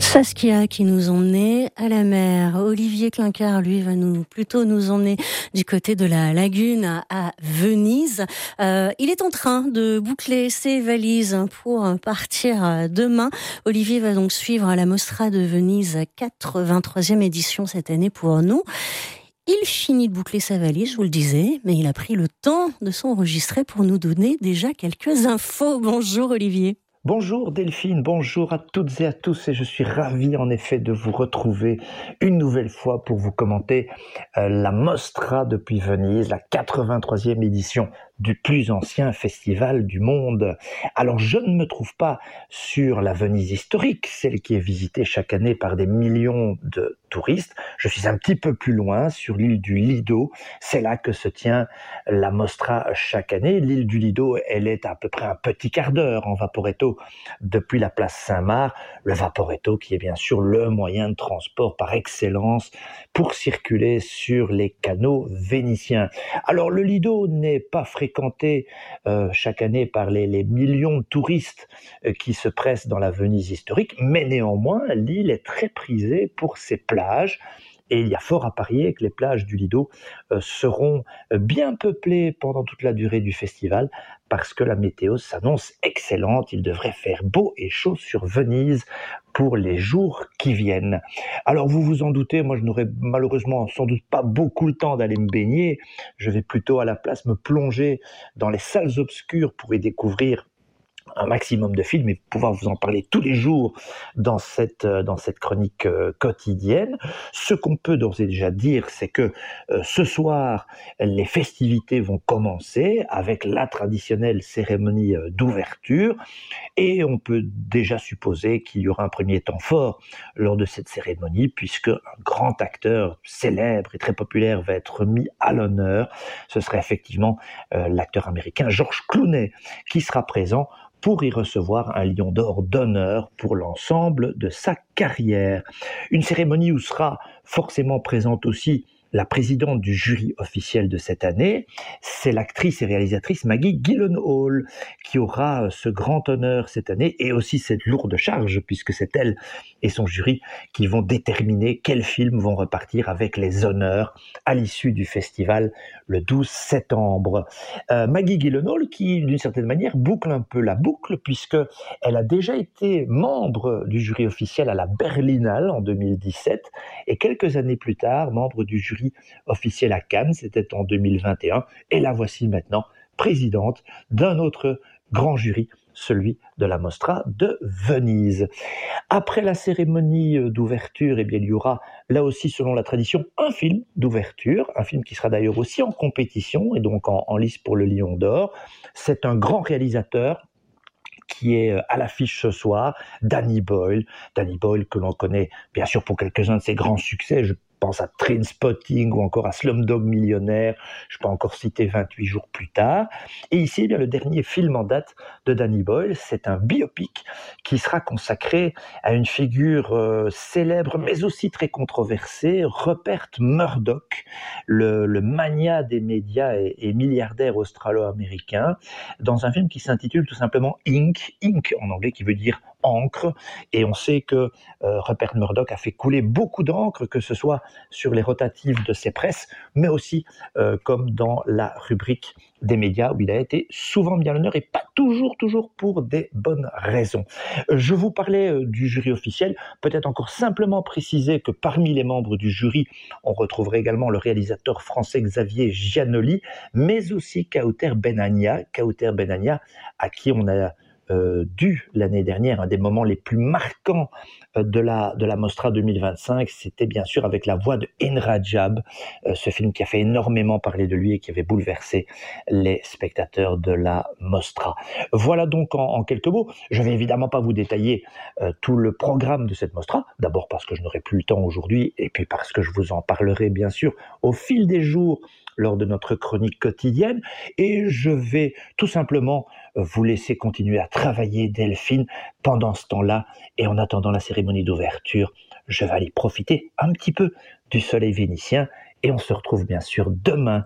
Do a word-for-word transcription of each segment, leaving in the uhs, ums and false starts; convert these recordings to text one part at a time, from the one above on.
Saskia qui nous emmenait à la mer. Olivier Clincard, lui, va nous plutôt nous emmener du côté de la lagune à, à Venise. Euh, il est en train de boucler ses valises pour partir demain. Olivier va donc suivre la Mostra de Venise, quatre-vingt-troisième édition cette année pour nous. Il finit de boucler sa valise, je vous le disais, mais il a pris le temps de s'enregistrer pour nous donner déjà quelques infos. Bonjour Olivier. Bonjour Delphine, bonjour à toutes et à tous, et je suis ravi en effet de vous retrouver une nouvelle fois pour vous commenter euh, la Mostra depuis Venise, la quatre-vingt-troisième édition du plus ancien festival du monde. Alors je ne me trouve pas sur la Venise historique, celle qui est visitée chaque année par des millions de touristes. Je suis un petit peu plus loin, sur l'île du Lido. C'est là que se tient la Mostra chaque année. L'île du Lido, elle est à peu près un petit quart d'heure en Vaporetto depuis la place Saint-Marc. Le Vaporetto qui est bien sûr le moyen de transport par excellence pour circuler sur les canaux vénitiens. Alors le Lido n'est pas fréquenté euh, chaque année par les, les millions de touristes euh, qui se pressent dans la Venise historique, mais néanmoins l'île est très prisée pour ses plages. Et il y a fort à parier que les plages du Lido euh, seront bien peuplées pendant toute la durée du festival parce que la météo s'annonce excellente. Il devrait faire beau et chaud sur Venise pour les jours qui viennent. Alors vous vous en doutez, moi je n'aurai malheureusement sans doute pas beaucoup le temps d'aller me baigner. Je vais plutôt à la place me plonger dans les salles obscures pour y découvrir un maximum de films et pouvoir vous en parler tous les jours dans cette, dans cette chronique euh, quotidienne. Ce qu'on peut d'ores et déjà dire, c'est que euh, ce soir, les festivités vont commencer avec la traditionnelle cérémonie euh, d'ouverture et on peut déjà supposer qu'il y aura un premier temps fort lors de cette cérémonie puisque un grand acteur célèbre et très populaire va être mis à l'honneur. Ce sera effectivement euh, l'acteur américain George Clooney qui sera présent pour y recevoir un lion d'or d'honneur pour l'ensemble de sa carrière. Une cérémonie où sera forcément présente aussi la présidente du jury officiel de cette année, c'est l'actrice et réalisatrice Maggie Gyllenhaal qui aura ce grand honneur cette année et aussi cette lourde charge puisque c'est elle et son jury qui vont déterminer quels films vont repartir avec les honneurs à l'issue du festival le douze septembre. Euh, Maggie Gyllenhaal qui d'une certaine manière boucle un peu la boucle puisque elle a déjà été membre du jury officiel à la Berlinale en deux mille dix-sept et quelques années plus tard membre du jury officiel à Cannes, c'était en deux mille vingt et un, et la voici maintenant présidente d'un autre grand jury, celui de la Mostra de Venise. Après la cérémonie d'ouverture, eh bien, il y aura là aussi, selon la tradition, un film d'ouverture, un film qui sera d'ailleurs aussi en compétition et donc en, en lice pour le Lion d'Or. C'est un grand réalisateur qui est à l'affiche ce soir, Danny Boyle. Danny Boyle que l'on connaît bien sûr pour quelques-uns de ses grands succès, je pense à Trainspotting ou encore à Slumdog Millionnaire, je peux encore citer vingt-huit jours plus tard. Et ici, eh bien, le dernier film en date de Danny Boyle, c'est un biopic qui sera consacré à une figure euh, célèbre mais aussi très controversée, Rupert Murdoch, le, le magnat des médias et, et milliardaire australo-américain, dans un film qui s'intitule tout simplement Ink, Ink en anglais qui veut dire encre, et on sait que euh, Rupert Murdoch a fait couler beaucoup d'encre, que ce soit sur les rotatives de ses presses, mais aussi euh, comme dans la rubrique des médias où il a été souvent mis à l'honneur et pas toujours, toujours pour des bonnes raisons. Je vous parlais euh, du jury officiel, peut-être encore simplement préciser que parmi les membres du jury, on retrouverait également le réalisateur français Xavier Giannoli, mais aussi Kauter Benania, Kauter Benania à qui on a Euh, dû l'année dernière, un des moments les plus marquants euh, de la, de la Mostra deux mille vingt-cinq, c'était bien sûr avec la voix de Enrajab, euh, ce film qui a fait énormément parler de lui et qui avait bouleversé les spectateurs de la Mostra. Voilà donc en, en quelques mots. Je vais évidemment pas vous détailler euh, tout le programme de cette Mostra, d'abord parce que je n'aurai plus le temps aujourd'hui et puis parce que je vous en parlerai bien sûr au fil des jours lors de notre chronique quotidienne, et je vais tout simplement vous laisser continuer à travailler, Delphine, pendant ce temps-là, et en attendant la cérémonie d'ouverture, je vais aller profiter un petit peu du soleil vénitien, et on se retrouve bien sûr demain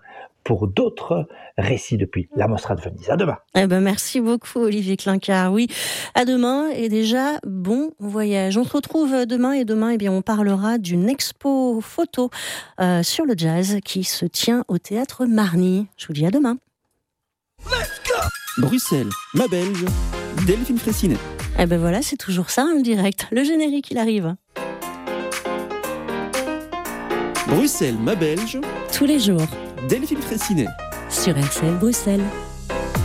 pour d'autres récits depuis la Mostra de Venise. À demain. Eh ben, merci beaucoup, Olivier Clincard. Oui, à demain et déjà, bon voyage. On se retrouve demain et demain, eh bien, on parlera d'une expo photo euh, sur le jazz qui se tient au Théâtre Marny. Je vous dis à demain. Bruxelles, ma belge, Delphine Fraissinet. Eh ben voilà, c'est toujours ça, en direct. Le générique, il arrive. Bruxelles, ma belge. Tous les jours. Delphine Fraissinet. Sur R C L Bruxelles.